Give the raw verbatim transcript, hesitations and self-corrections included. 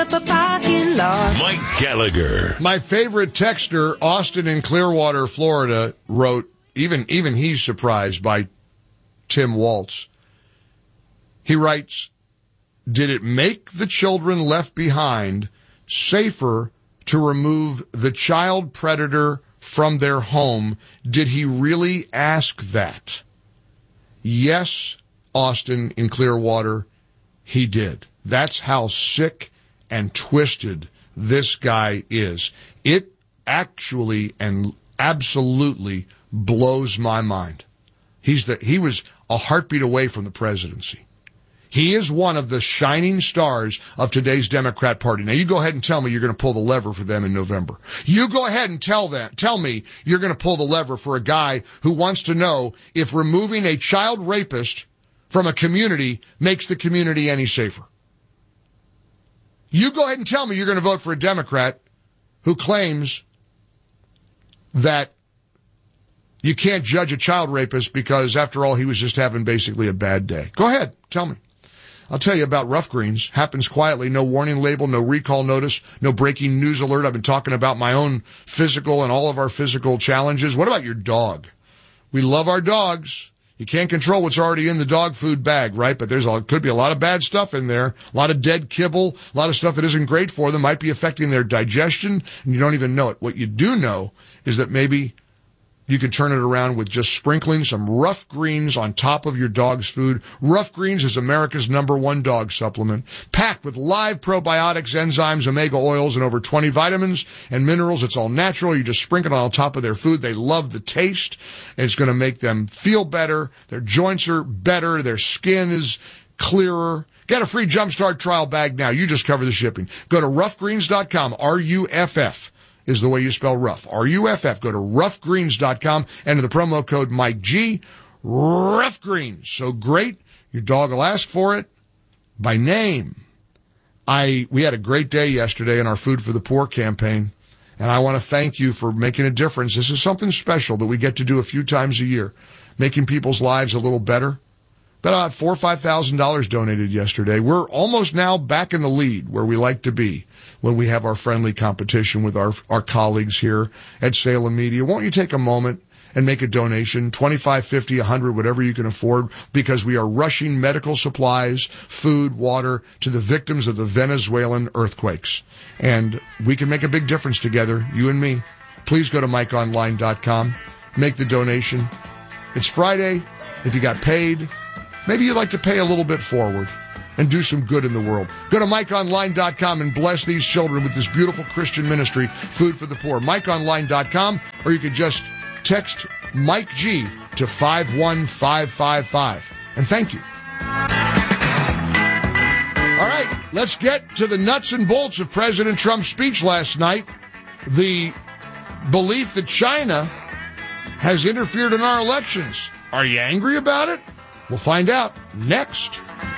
Mike Gallagher. My favorite texter, Austin in Clearwater, Florida, wrote, even, even he's surprised by Tim Waltz. He writes, did it make the children left behind safer to remove the child predator from their home? Did he really ask that? Yes, Austin in Clearwater, he did. That's how sick and twisted this guy is. It actually and absolutely blows my mind. He's the, he was a heartbeat away from the presidency. He is one of the shining stars of today's Democrat Party. Now, you go ahead and tell me you're going to pull the lever for them in November. You go ahead and tell them, tell me you're going to pull the lever for a guy who wants to know if removing a child rapist from a community makes the community any safer. You go ahead and tell me you're going to vote for a Democrat who claims that you can't judge a child rapist because, after all, he was just having basically a bad day. Go ahead, tell me. I'll tell you about Rough Greens. Happens quietly. No warning label, no recall notice, no breaking news alert. I've been talking about my own physical and all of our physical challenges. What about your dog? We love our dogs. You can't control what's already in the dog food bag, right? But there's a, could be a lot of bad stuff in there. A lot of dead kibble, a lot of stuff that isn't great for them, might be affecting their digestion, and you don't even know it. What you do know is that maybe you could turn it around with just sprinkling some Rough Greens on top of your dog's food. Rough Greens is America's number one dog supplement, packed with live probiotics, enzymes, omega oils, and over twenty vitamins and minerals. It's all natural. You just sprinkle it on top of their food. They love the taste. It's going to make them feel better. Their joints are better. Their skin is clearer. Get a free Jumpstart trial bag now. You just cover the shipping. Go to rough greens dot com, R U F F. is the way you spell rough. R U F F. Go to rough greens dot com. Enter the promo code Mike G. Rough Greens. So great. Your dog will ask for it by name. I, we had a great day yesterday in our Food for the Poor campaign, and I want to thank you for making a difference. This is something special that we get to do a few times a year, making people's lives a little better. About four or five thousand dollars donated yesterday. We're almost now back in the lead where we like to be when we have our friendly competition with our our colleagues here at Salem Media. Won't you take a moment and make a donation, twenty-five, fifty, a hundred, whatever you can afford, because we are rushing medical supplies, food, water to the victims of the Venezuelan earthquakes. And we can make a big difference together, you and me. Please go to mike online dot com, make the donation. It's Friday. If you got paid, maybe you'd like to pay a little bit forward and do some good in the world. Go to mike online dot com and bless these children with this beautiful Christian ministry, Food for the Poor. mike online dot com, or you could just text Mike G to five one five five five. And thank you. All right, let's get to the nuts and bolts of President Trump's speech last night. The belief that China has interfered in our elections. Are you angry about it? We'll find out next.